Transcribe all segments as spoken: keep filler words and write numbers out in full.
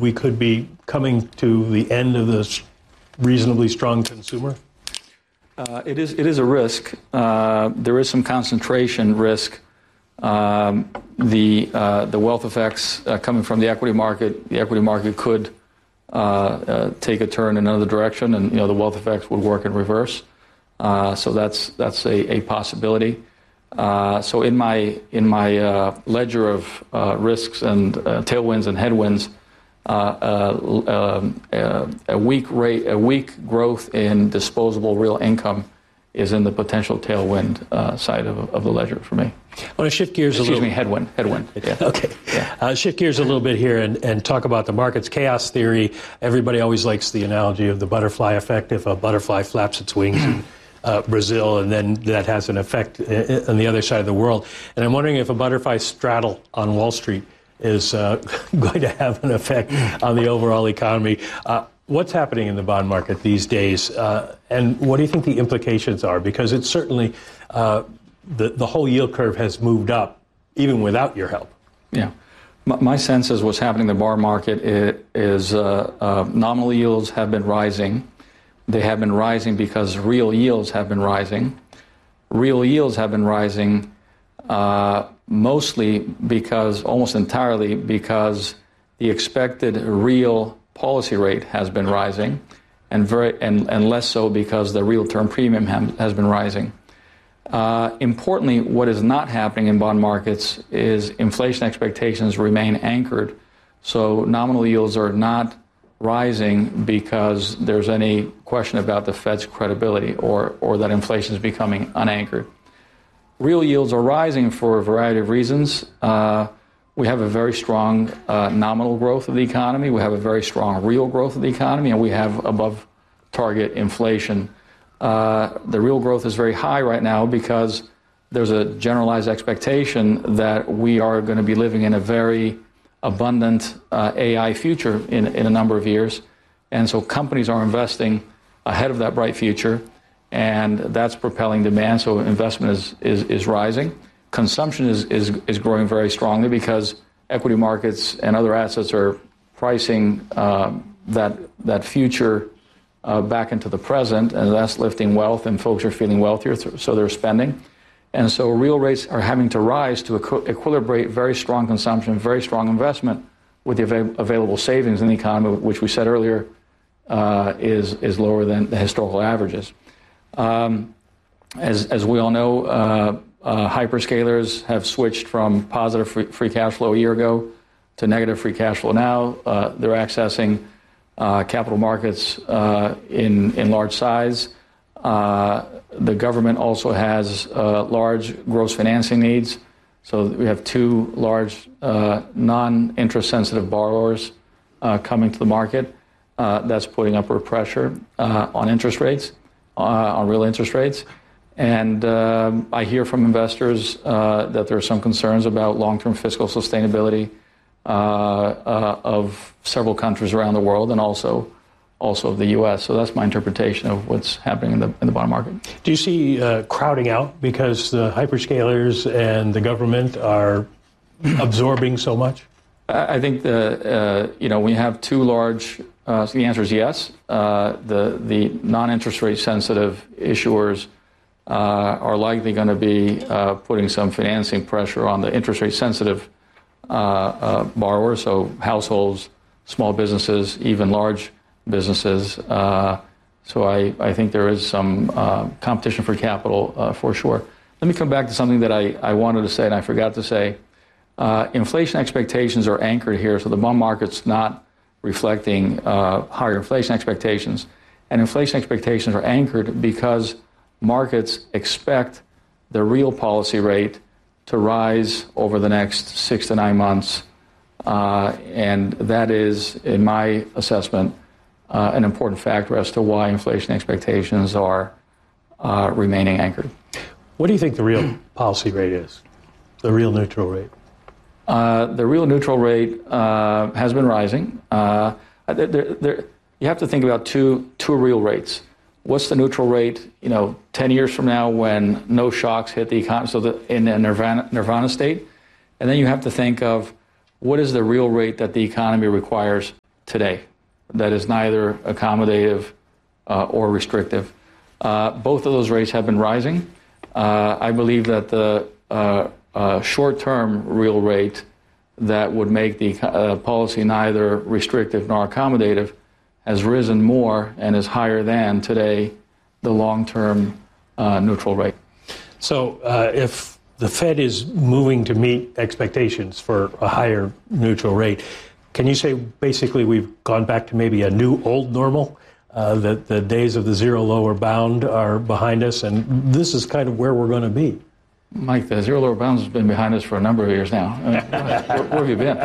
we could be coming to the end of this reasonably strong consumer? Uh, it is it is a risk. Uh, there is some concentration risk. Um, the uh, the wealth effects uh, coming from the equity market, the equity market could uh, uh, take a turn in another direction, and you know the wealth effects would work in reverse. Uh, so that's that's a, a possibility. Uh, so in my in my uh, ledger of uh, risks and uh, tailwinds and headwinds, uh, uh, uh, a weak rate, a weak growth in disposable real income is in the potential tailwind uh, side of, of the ledger for me. I want to shift gears Excuse a little. me, headwind. Headwind. Yeah. Okay. Yeah. Uh, shift gears a little bit here and, and talk about the markets chaos theory. Everybody always likes the analogy of the butterfly effect. If a butterfly flaps its wings in uh, Brazil, and then that has an effect on the other side of the world. And I'm wondering if a butterfly straddle on Wall Street is uh, going to have an effect on the overall economy. Uh, What's happening in the bond market these days, uh, and what do you think the implications are? Because it's certainly uh, the the whole yield curve has moved up, even without your help. Yeah, my, my sense is what's happening in the bond market is, is uh, uh, nominal yields have been rising. They have been rising because real yields have been rising. Real yields have been rising uh, mostly because, almost entirely because the expected real policy rate has been rising, and very and, and less so because the real term premium ha- has been rising. Uh, importantly, what is not happening in bond markets is inflation expectations remain anchored. So nominal yields are not rising because there's any question about the Fed's credibility or, or that inflation is becoming unanchored. Real yields are rising for a variety of reasons. Uh, We have a very strong uh, nominal growth of the economy. We have a very strong real growth of the economy, and we have above target inflation. Uh, the real growth is very high right now because there's a generalized expectation that we are going to be living in a very abundant uh, A I future in, in a number of years. And so companies are investing ahead of that bright future, and that's propelling demand. So investment is, is, is rising. Consumption is, is, is growing very strongly because equity markets and other assets are pricing uh, that that future uh, back into the present, and that's lifting wealth, and folks are feeling wealthier, so they're spending. And so real rates are having to rise to equi- equilibrate very strong consumption, very strong investment with the avail- available savings in the economy, which we said earlier uh, is, is lower than the historical averages. Um, as, as we all know, uh, Uh, hyperscalers have switched from positive free, free cash flow a year ago to negative free cash flow now. Uh, they're accessing uh, capital markets uh, in, in large size. Uh, the government also has uh, large gross financing needs. So we have two large uh, non-interest sensitive borrowers uh, coming to the market. Uh, that's putting upward pressure uh, on interest rates, uh, on real interest rates. And uh, I hear from investors uh, that there are some concerns about long-term fiscal sustainability uh, uh, of several countries around the world, and also also of the U S. So that's my interpretation of what's happening in the in the bond market. Do you see uh, crowding out because the hyperscalers and the government are absorbing so much? I think the uh, you know when you have two large, uh, so the answer is yes. Uh, the the non-interest rate sensitive issuers Uh, are likely going to be uh, putting some financing pressure on the interest rate sensitive uh, uh, borrowers, so households, small businesses, even large businesses. Uh, so I, I think there is some uh, competition for capital uh, for sure. Let me come back to something that I, I wanted to say and I forgot to say. Uh, inflation expectations are anchored here, so the bond market's not reflecting uh, higher inflation expectations. And inflation expectations are anchored because markets expect the real policy rate to rise over the next six to nine months. Uh, and that is, in my assessment, uh, an important factor as to why inflation expectations are uh, remaining anchored. What do you think the real policy rate is, the real neutral rate? Uh, the real neutral rate uh, has been rising. Uh, there, there, you have to think about two, two real rates. What's the neutral rate, you know, ten years from now when no shocks hit the economy, so the, in a nirvana, nirvana state? And then you have to think of what is the real rate that the economy requires today that is neither accommodative uh, or restrictive. Uh, both of those rates have been rising. Uh, I believe that the uh, uh, short-term real rate that would make the uh, policy neither restrictive nor accommodative has risen more and is higher than today the long-term uh, neutral rate. So uh, if the Fed is moving to meet expectations for a higher neutral rate, can you say basically we've gone back to maybe a new old normal, uh, that the days of the zero lower bound are behind us, and this is kind of where we're going to be? Mike, the zero lower bounds has been behind us for a number of years now. I mean, where, where have you been?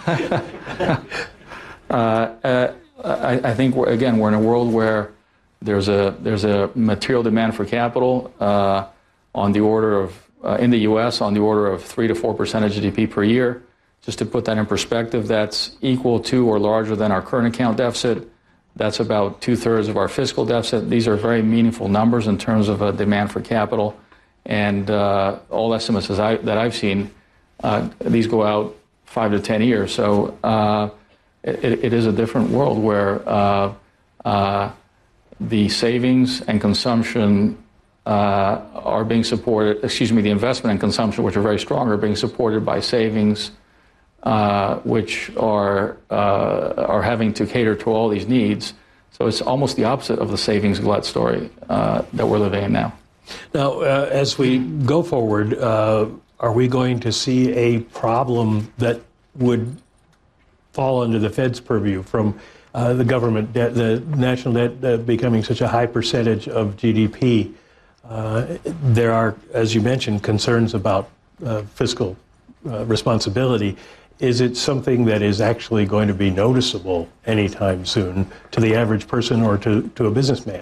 uh, uh, I, I think, we're, again, we're in a world where there's a there's a material demand for capital uh, on the order of, uh, in the U S, on the order of three to four percent of G D P per year. Just to put that in perspective, that's equal to or larger than our current account deficit. That's about two-thirds of our fiscal deficit. These are very meaningful numbers in terms of a demand for capital. And uh, all estimates as I, that I've seen, uh, these go out five to ten years. So uh, it, it is a different world where uh, uh, the savings and consumption uh, are being supported, excuse me, the investment and consumption, which are very strong, are being supported by savings, uh, which are, uh, are having to cater to all these needs. So it's almost the opposite of the savings glut story uh, that we're living in now. Now, uh, as we go forward, uh, are we going to see a problem that would fall under the Fed's purview from uh, the government debt, the national debt uh, becoming such a high percentage of G D P? Uh, there are, as you mentioned, concerns about uh, fiscal uh, responsibility. Is it something that is actually going to be noticeable anytime soon to the average person or to, to a businessman?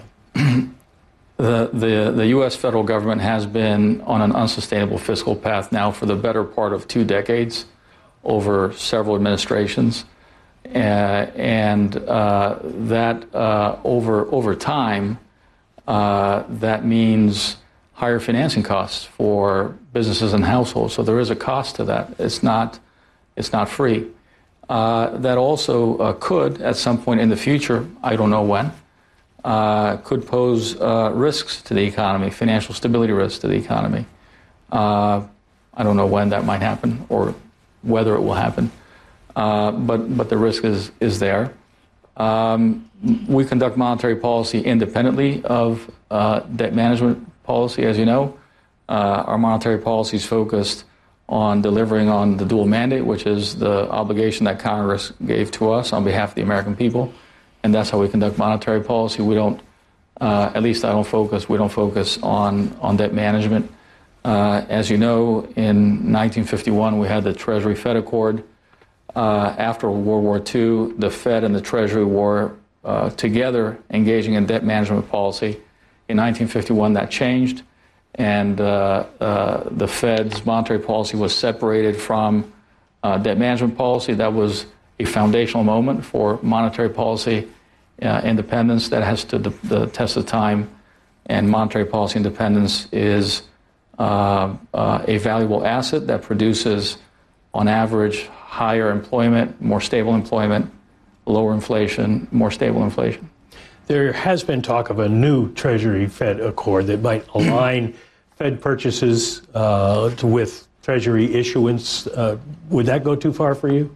The, the, the U S federal government has been on an unsustainable fiscal path now for the better part of two decades, over several administrations. Uh, and uh, that uh, over, over time, uh, that means higher financing costs for businesses and households. So there is a cost to that. It's not, it's not free. Uh, that also uh, could, at some point in the future, I don't know when, Uh, could pose uh, risks to the economy, financial stability risks to the economy. Uh, I don't know when that might happen or whether it will happen, uh, but but the risk is is there. Um, we conduct monetary policy independently of uh, debt management policy, as you know. Uh, our monetary policy is focused on delivering on the dual mandate, which is the obligation that Congress gave to us on behalf of the American people. And that's how we conduct monetary policy. We don't, uh, at least I don't focus, we don't focus on, on debt management. Uh, as you know, in nineteen fifty-one, we had the Treasury-Fed Accord. Uh, after World War Two, the Fed and the Treasury were uh, together engaging in debt management policy. In nineteen fifty-one, that changed, and uh, uh, the Fed's monetary policy was separated from uh, debt management policy. That was a foundational moment for monetary policy uh, independence that has stood the, the test of time, and monetary policy independence is uh, uh, a valuable asset that produces, on average, higher employment, more stable employment, lower inflation, more stable inflation. There has been talk of a new Treasury-Fed Accord that might align Fed purchases uh, to, with Treasury issuance. Uh, would that go too far for you?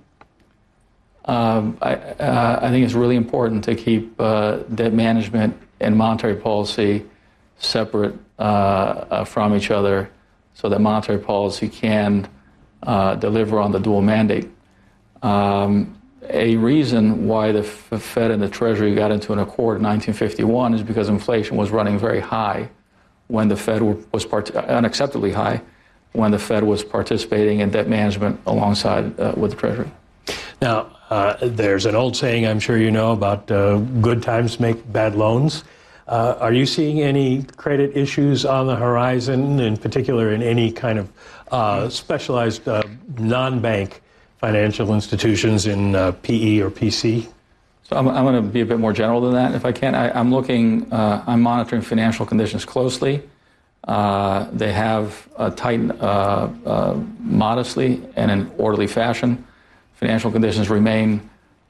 Um, I, uh, I think it's really important to keep uh, debt management and monetary policy separate uh, uh, from each other so that monetary policy can uh, deliver on the dual mandate. Um, a reason why the Fed and the Treasury got into an accord in nineteen fifty-one is because inflation was running very high when the Fed was part- unacceptably high when the Fed was participating in debt management alongside uh, with the Treasury. Now, uh, there's an old saying, I'm sure you know, about uh, good times make bad loans. Uh, are you seeing any credit issues on the horizon, in particular in any kind of uh, specialized uh, non-bank financial institutions in uh, P E or P C? So I'm, I'm going to be a bit more general than that, if I can. I, I'm looking, uh, I'm monitoring financial conditions closely. Uh, they have uh, tightened uh, uh, modestly and in orderly fashion. Financial conditions remain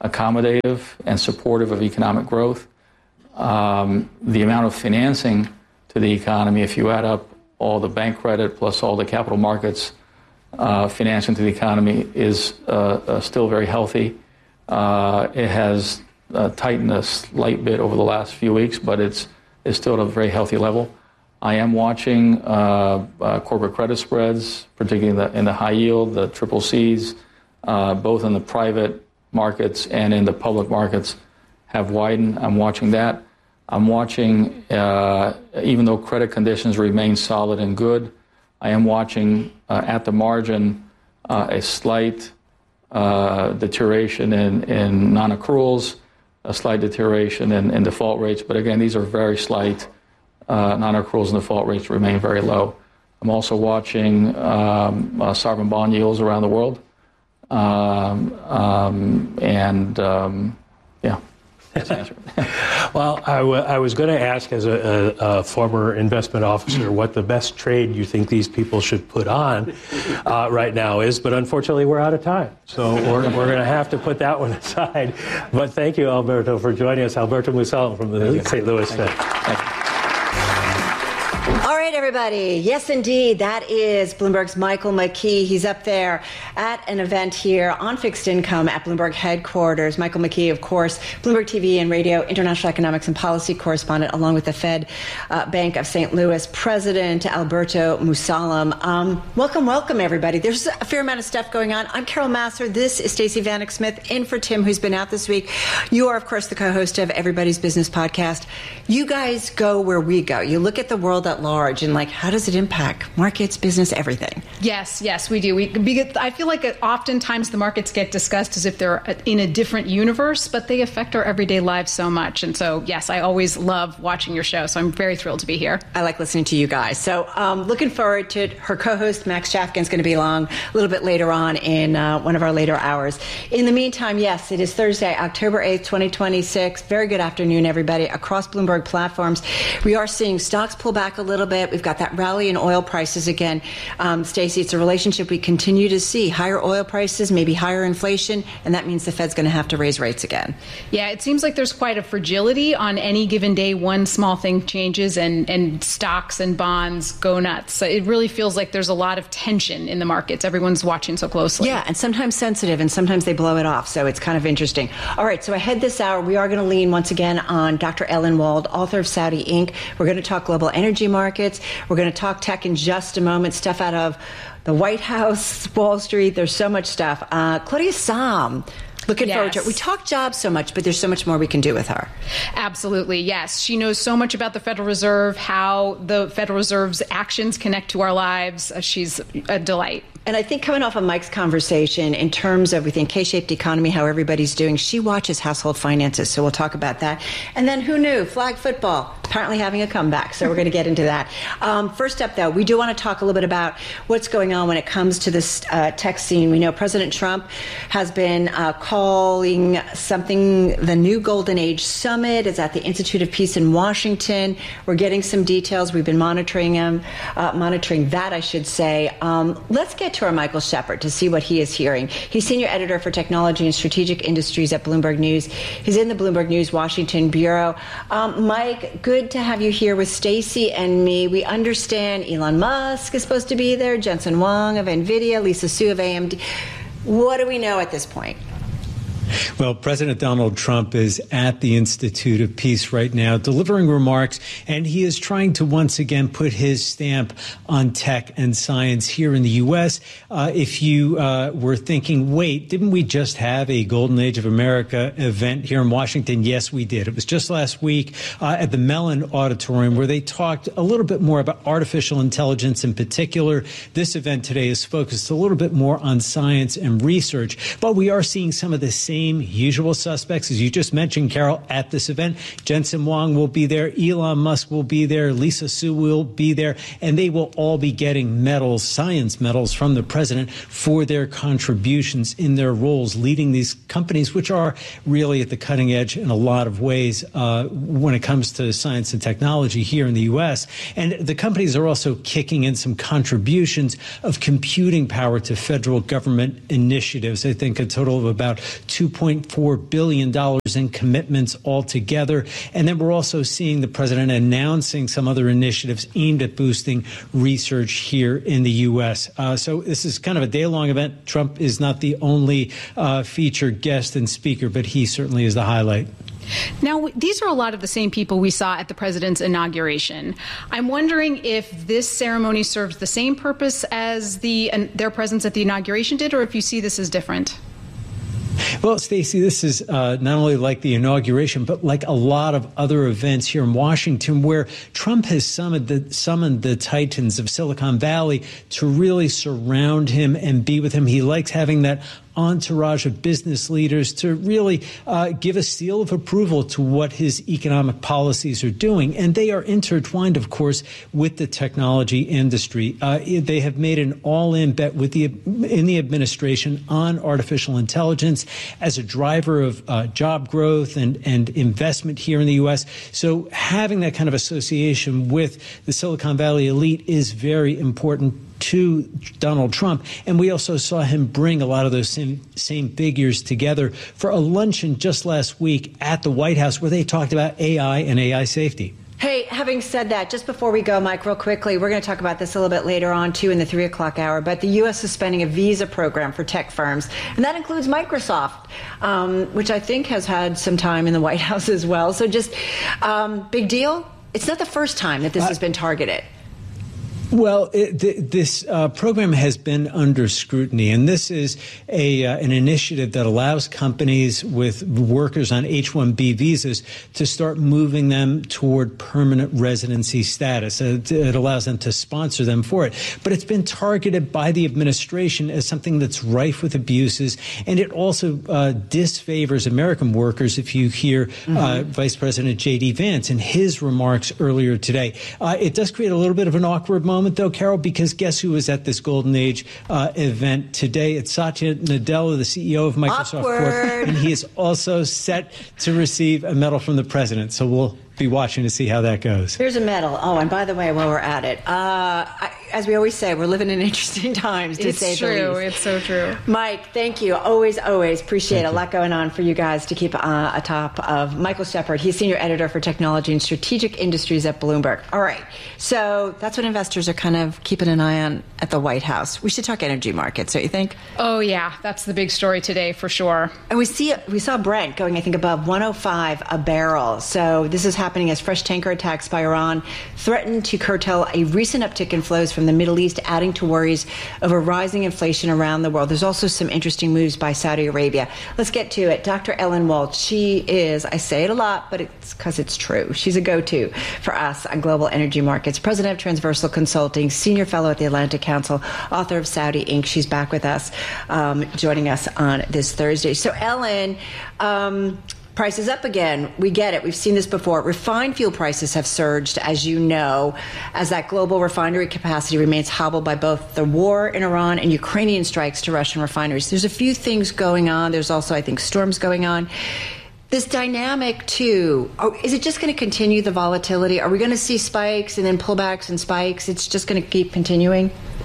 accommodative and supportive of economic growth. Um, the amount of financing to the economy, if you add up all the bank credit plus all the capital markets uh, financing to the economy, is uh, uh, still very healthy. Uh, it has uh, tightened a slight bit over the last few weeks, but it's, it's still at a very healthy level. I am watching uh, uh, corporate credit spreads, particularly in the, in the high yield, the triple C's, uh, both in the private markets and in the public markets have widened. I'm watching that. I'm watching, uh, even though credit conditions remain solid and good, I am watching uh, at the margin uh, a slight uh, deterioration in, in non-accruals, a slight deterioration in, in default rates. But again, these are very slight. Uh, non-accruals and default rates remain very low. I'm also watching um, uh, sovereign bond yields around the world. Um, um, and, um, yeah. Well, I, w- I was going to ask, as a, a, a former investment officer, what the best trade you think these people should put on uh, right now is, but unfortunately we're out of time. So we're, we're going to have to put that one aside. But thank you, Alberto, for joining us. Alberto Musalem from the Saint Louis Fed. All right, everybody. Yes, indeed. That is Bloomberg's Michael McKee. He's up there at an event here on fixed income at Bloomberg headquarters. Michael McKee, of course, Bloomberg T V and radio, international economics and policy correspondent, along with the Fed uh, Bank of Saint Louis president, Alberto Musalem. Um, welcome, welcome, everybody. There's a fair amount of stuff going on. I'm Carol Massar. This is Stacey Vanek Smith, in for Tim, who's been out this week. You are, of course, the co-host of Everybody's Business podcast. You guys go where we go. You look at the world at large and, like, how does it impact markets, business, everything? Yes, yes, we do. We, because I feel like oftentimes the markets get discussed as if they're in a different universe, but they affect our everyday lives so much. And so, yes, I always love watching your show, so I'm very thrilled to be here. I like listening to you guys. So um, looking forward to it. Her co-host, Max Chafkin, is going to be along a little bit later on in uh, one of our later hours. In the meantime, yes, it is Thursday, October eighth, twenty twenty-six. Very good afternoon, everybody. Across Bloomberg platforms, we are seeing stocks pull back a little bit. We've got that rally in oil prices again. Um, Stacey, it's a relationship we continue to see. Higher oil prices, maybe higher inflation, and that means the Fed's going to have to raise rates again. Yeah, it seems like there's quite a fragility on any given day. One small thing changes and, and stocks and bonds go nuts. So it really feels like there's a lot of tension in the markets. Everyone's watching so closely. Yeah, and sometimes sensitive, and sometimes they blow it off. So it's kind of interesting. All right, so ahead this hour, we are going to lean once again on Doctor Ellen Wald, author of Saudi Incorporated. We're going to talk global energy markets. We're going to talk tech in just a moment, stuff out of the White House, Wall Street. There's so much stuff. Uh, Claudia Sahm. Looking yes. forward to it. We talk jobs so much, but there's so much more we can do with her. Absolutely, yes. She knows so much about the Federal Reserve, how the Federal Reserve's actions connect to our lives. Uh, she's a delight. And I think coming off of Mike's conversation in terms of, we think, K-shaped economy, how everybody's doing, she watches household finances, so we'll talk about that. And then who knew? Flag football, apparently having a comeback, so we're going to get into that. Um, first up, though, we do want to talk a little bit about what's going on when it comes to this uh, tech scene. We know President Trump has been uh, calling something the new Golden Age Summit. It's at the Institute of Peace in Washington. We're getting some details. We've been monitoring them, uh, monitoring that, I should say. Um, let's get to our Michael Shepard to see what he is hearing. He's senior editor for technology and strategic industries at Bloomberg News. He's in the Bloomberg News Washington bureau. Um, Mike, good to have you here with Stacey and me. We understand Elon Musk is supposed to be there, Jensen Huang of NVIDIA, Lisa Su of A M D. What do we know at this point? Well, President Donald Trump is at the Institute of Peace right now, delivering remarks, and he is trying to once again put his stamp on tech and science here in the U S. Uh, if you uh, were thinking, wait, didn't we just have a Golden Age of America event here in Washington? Yes, we did. It was just last week uh, at the Mellon Auditorium, where they talked a little bit more about artificial intelligence in particular. This event today is focused a little bit more on science and research, but we are seeing some of the same usual suspects, as you just mentioned, Carol, at this event. Jensen Huang will be there. Elon Musk will be there. Lisa Su will be there. And they will all be getting medals, science medals, from the president for their contributions in their roles leading these companies, which are really at the cutting edge in a lot of ways uh, when it comes to science and technology here in the U S. And the companies are also kicking in some contributions of computing power to federal government initiatives. I think a total of about two point four billion dollars in commitments altogether. And then we're also seeing the president announcing some other initiatives aimed at boosting research here in the U S. Uh, so this is kind of a day-long event. Trump is not the only uh, featured guest and speaker, but he certainly is the highlight. Now, these are a lot of the same people we saw at the president's inauguration. I'm wondering if this ceremony serves the same purpose as the uh, their presence at the inauguration did, or if you see this as different. Well, Stacey, this is uh, not only like the inauguration, but like a lot of other events here in Washington where Trump has summoned the, summoned the titans of Silicon Valley to really surround him and be with him. He likes having that entourage of business leaders to really uh, give a seal of approval to what his economic policies are doing. And they are intertwined, of course, with the technology industry. Uh, they have made an all-in bet with the in the administration on artificial intelligence as a driver of uh, job growth and, and investment here in the U S. So having that kind of association with the Silicon Valley elite is very important to Donald Trump. And we also saw him bring a lot of those same, same figures together for a luncheon just last week at the White House where they talked about A I and A I safety. Hey, having said that, just before we go, Mike, real quickly, we're going to talk about this a little bit later on, too, in the three o'clock hour. But the U S is suspending a visa program for tech firms, and that includes Microsoft, um, which I think has had some time in the White House as well. So just um, big deal. It's not the first time that this uh, has been targeted. Well, it, th- this uh, program has been under scrutiny, and this is a uh, an initiative that allows companies with workers on H one B visas to start moving them toward permanent residency status. It, it allows them to sponsor them for it. But it's been targeted by the administration as something that's rife with abuses, and it also uh, disfavors American workers, if you hear mm-hmm. uh, Vice President J D Vance in his remarks earlier today. Uh, it does create a little bit of an awkward moment. Though, Carol, because guess who was at this Golden Age uh, event today? It's Satya Nadella, the C E O of Microsoft Corp, and he is also set to receive a medal from the president. So we'll be watching to see how that goes. Here's a medal. Oh, and by the way, while we're at it, uh, I, as we always say, we're living in interesting times, to it's say true. the least. It's so true. Mike, thank you. Always, always appreciate thank a you. lot going on for you guys to keep uh, atop of. Michael Shepard, he's Senior Editor for Technology and Strategic Industries at Bloomberg. All right. So that's what investors are kind of keeping an eye on at the White House. We should talk energy markets, don't you think? Oh, yeah. That's the big story today, for sure. And we see we saw Brent going, I think, above one oh five a barrel. So this is happening as fresh tanker attacks by Iran threaten to curtail a recent uptick in flows from the Middle East, adding to worries over rising inflation around the world. There's also some interesting moves by Saudi Arabia. Let's get to it. Doctor Ellen Waltz, she is, I say it a lot, but it's because it's true. She's a go-to for us on global energy markets. President of Transversal Consulting, Senior Fellow at the Atlantic Council, author of Saudi Incorporated. She's back with us, um, joining us on this Thursday. So, Ellen, um, prices up again. We get it. We've seen this before. Refined fuel prices have surged, as you know, as that global refinery capacity remains hobbled by both the war in Iran and Ukrainian strikes to Russian refineries. There's a few things going on. There's also, I think, storms going on. This dynamic, too, is it just going to continue the volatility? Are we going to see spikes and then pullbacks and spikes? It's just going to keep continuing?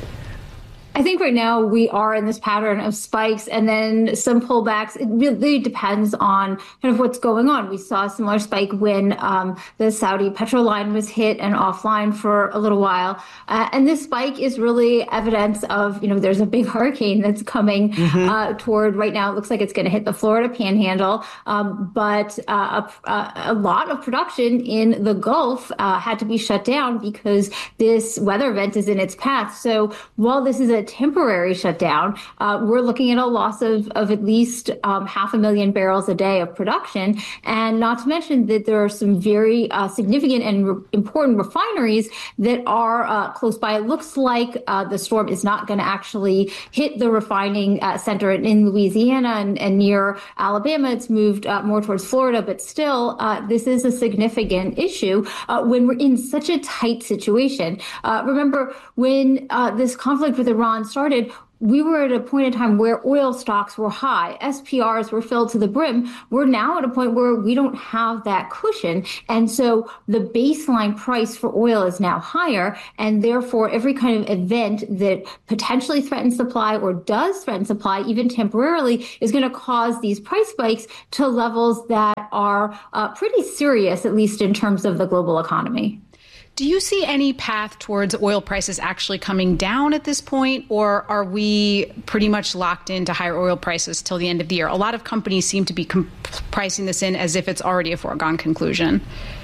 I think right now we are in this pattern of spikes and then some pullbacks. It really depends on kind of what's going on. We saw a similar spike when um, the Saudi petrol line was hit and offline for a little while. Uh, and this spike is really evidence of, you know, there's a big hurricane that's coming mm-hmm. uh, toward right now. It looks like it's going to hit the Florida panhandle. Um, but uh, a, a lot of production in the Gulf uh, had to be shut down because this weather event is in its path. So while this is a temporary shutdown, uh, we're looking at a loss of, of at least um, half a million barrels a day of production. And not to mention that there are some very uh, significant and re- important refineries that are uh, close by. It looks like uh, the storm is not going to actually hit the refining uh, center in Louisiana and, and near Alabama. It's moved uh, more towards Florida, but still, uh, this is a significant issue uh, when we're in such a tight situation. Uh, remember, when uh, this conflict with Iran started, we were at a point in time where oil stocks were high, S P Rs were filled to the brim. We're now at a point where we don't have that cushion. And so the baseline price for oil is now higher. And therefore, every kind of event that potentially threatens supply or does threaten supply, even temporarily, is going to cause these price spikes to levels that are uh, pretty serious, at least in terms of the global economy. Do you see any path towards oil prices actually coming down at this point, or are we pretty much locked into higher oil prices till the end of the year? A lot of companies seem to be comp- pricing this in as if it's already a foregone conclusion.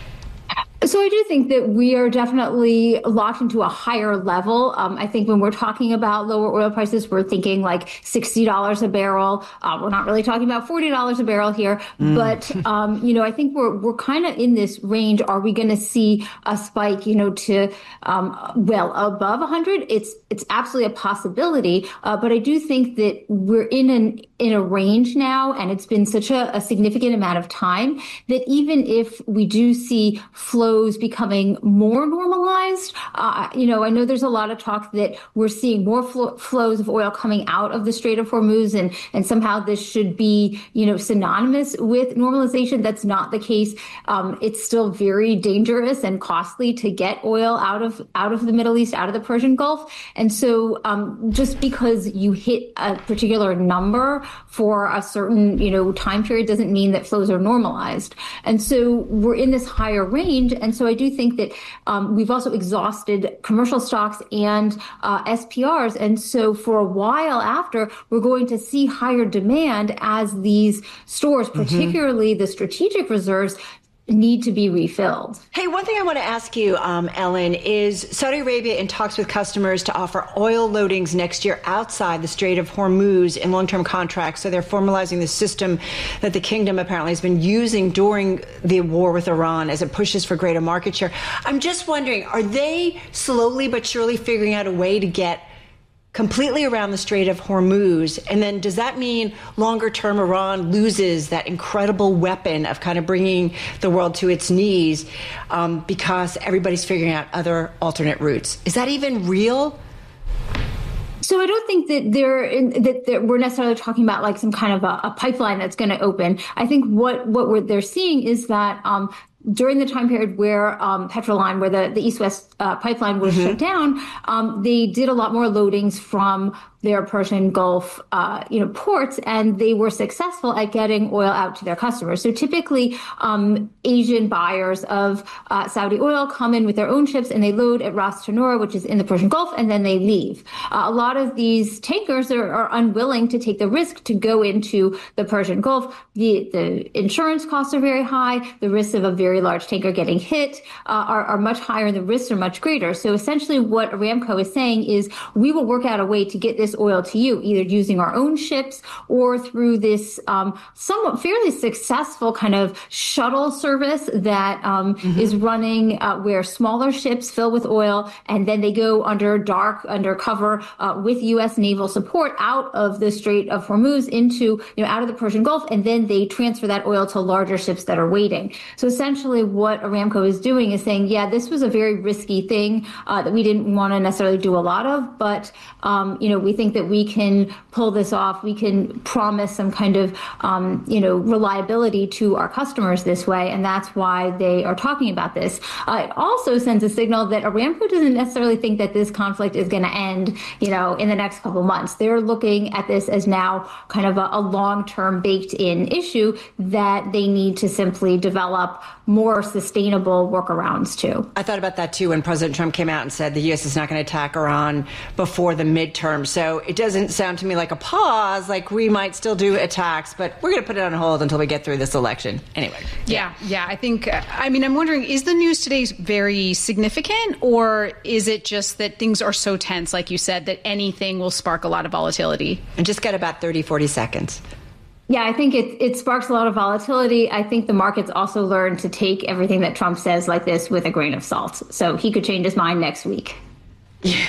So I do think that we are definitely locked into a higher level. Um, I think when we're talking about lower oil prices, we're thinking like sixty dollars a barrel. Uh, we're not really talking about forty dollars a barrel here. Mm. But, um, you know, I think we're we're kind of in this range. Are we going to see a spike, you know, to, um, well, above one hundred? It's it's absolutely a possibility. Uh, but I do think that we're in an in a range now, and it's been such a, a significant amount of time that even if we do see flows becoming more normalized, uh, you know, I know there's a lot of talk that we're seeing more fl- flows of oil coming out of the Strait of Hormuz, and and somehow this should be, you know, synonymous with normalization. That's not the case. Um, it's still very dangerous and costly to get oil out of out of the Middle East, out of the Persian Gulf, and so um, just because you hit a particular number for a certain, you know, time period doesn't mean that flows are normalized. And so we're in this higher range. And so I do think that um, we've also exhausted commercial stocks and uh, S P Rs. And so for a while after, we're going to see higher demand as these stores, particularly mm-hmm. the strategic reserves, need to be refilled. Hey, one thing I want to ask you, um, Ellen, is Saudi Arabia in talks with customers to offer oil loadings next year outside the Strait of Hormuz in long-term contracts. So they're formalizing the system that the kingdom apparently has been using during the war with Iran as it pushes for greater market share. I'm just wondering, are they slowly but surely figuring out a way to get completely around the Strait of Hormuz? And then does that mean longer term Iran loses that incredible weapon of kind of bringing the world to its knees um, because everybody's figuring out other alternate routes? Is that even real? So I don't think that they're in, that they're, we're necessarily talking about like some kind of a, a pipeline that's going to open. I think what what we're, they're seeing is that um, during the time period where um, Petroline, where the, the East-West uh, pipeline was mm-hmm. shut down, um, they did a lot more loadings from their Persian Gulf, uh, you know, ports, and they were successful at getting oil out to their customers. So typically, um, Asian buyers of uh, Saudi oil come in with their own ships and they load at Ras Tanura, which is in the Persian Gulf, and then they leave. Uh, a lot of these tankers are, are unwilling to take the risk to go into the Persian Gulf. The, the insurance costs are very high. The risks of a very large tanker getting hit uh, are, are much higher, and the risks are much greater. So essentially, what Aramco is saying is, we will work out a way to get this oil to you, either using our own ships or through this um, somewhat fairly successful kind of shuttle service that um, mm-hmm. is running uh, where smaller ships fill with oil and then they go under dark, under cover uh, with U S naval support out of the Strait of Hormuz into, you know, out of the Persian Gulf, and then they transfer that oil to larger ships that are waiting. So essentially what Aramco is doing is saying, yeah, this was a very risky thing uh, that we didn't want to necessarily do a lot of, but um, you know, we think that we can pull this off. We can promise some kind of, um, you know, reliability to our customers this way, and that's why they are talking about this. Uh, it also sends a signal that Aramco doesn't necessarily think that this conflict is going to end, you know, in the next couple of months. They're looking at this as now kind of a, a long-term baked-in issue that they need to simply develop more sustainable workarounds to. I thought about that too when President Trump came out and said the U S is not going to attack Iran before the midterm. So it doesn't sound to me like a pause, like we might still do attacks, but we're going to put it on hold until we get through this election. Anyway. Yeah, yeah. I think, I mean, I'm wondering, is the news today very significant, or is it just that things are so tense, like you said, that anything will spark a lot of volatility? And just got about thirty, forty seconds. Yeah, I think it, it sparks a lot of volatility. I think the markets also learn to take everything that Trump says like this with a grain of salt. So he could change his mind next week. Yeah.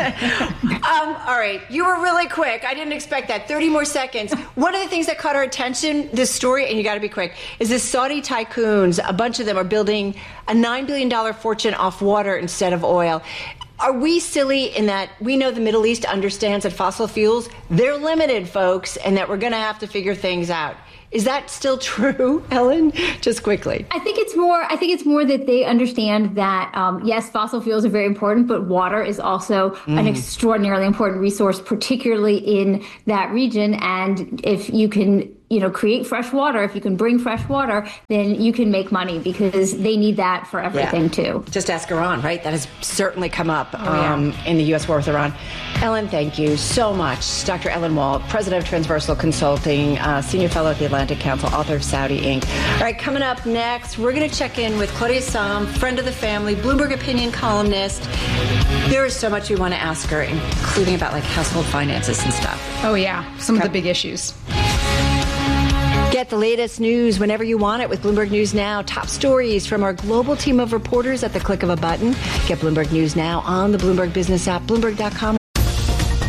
um, all right. You were really quick. I didn't expect that. thirty more seconds. One of the things that caught our attention, this story, and you got to be quick, is the Saudi tycoons. A bunch of them are building a nine billion dollars fortune off water instead of oil. Are we silly in that we know the Middle East understands that fossil fuels, they're limited, folks, and that we're going to have to figure things out? Is that still true, Ellen? Just quickly. I think it's more. I think it's more that they understand that um, yes, fossil fuels are very important, but water is also mm. an extraordinarily important resource, particularly in that region. And if you can, you know, create fresh water, if you can bring fresh water, then you can make money because they need that for everything yeah. too. Just ask Iran, right? That has certainly come up oh, um, yeah. in the U S war with Iran. Ellen, thank you so much. Doctor Ellen Wall, president of Transversal Consulting, uh, senior fellow at the Atlantic Council, author of Saudi Incorporated. All right, coming up next, we're going to check in with Claudia Sahm, friend of the family, Bloomberg opinion columnist. There is so much we want to ask her, including about like household finances and stuff. Oh yeah, some okay. of the big issues. Get the latest news whenever you want it with Bloomberg News Now. Top stories from our global team of reporters at the click of a button. Get Bloomberg News Now on the Bloomberg Business app, Bloomberg dot com.